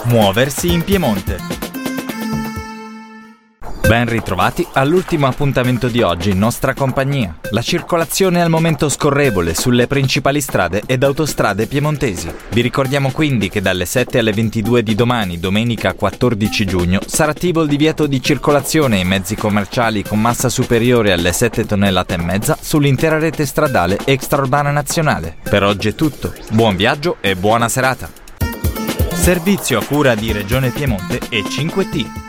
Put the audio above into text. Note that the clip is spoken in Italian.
Muoversi in Piemonte. Ben ritrovati all'ultimo appuntamento di oggi in nostra compagnia. La circolazione è al momento scorrevole sulle principali strade ed autostrade piemontesi. Vi ricordiamo quindi che dalle 7 alle 22 di domani, domenica 14 giugno, sarà attivo il divieto di circolazione in mezzi commerciali con massa superiore alle 7 tonnellate e mezza sull'intera rete stradale extraurbana nazionale. Per oggi è tutto. Buon viaggio e buona serata. Servizio a cura di Regione Piemonte e 5T.